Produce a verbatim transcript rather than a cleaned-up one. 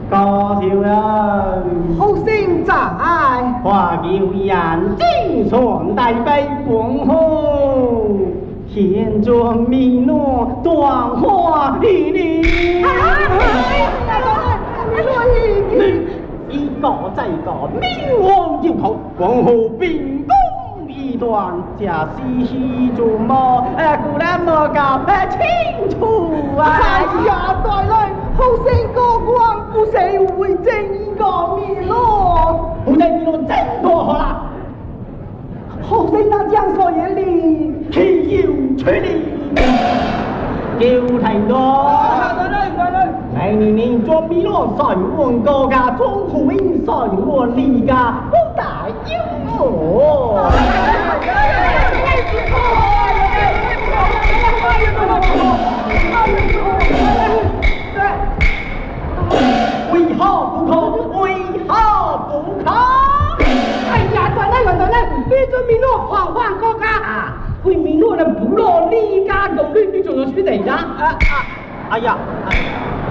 高少人， 好生在， 花桥人精传大悲奉好，天尊弥诺断花与你。一个再一个，明王要求，皇后兵功一段，假西西做么？哎，古人莫搞不清楚啊！ 哎呀，大人，好生高官不是为正义个面咯？ 不正义论真多好啦！ 好生那江所眼里， 岂有此理！叫太多。来年年做米罗上万国家，中苦命上万里家，不大有我。为何不可？为何不可？ 哎呀，大人，大人，你做米诺换换国家啊？为米诺的部落离家狗女，你仲要出嚟啦？ 啊啊！哎呀！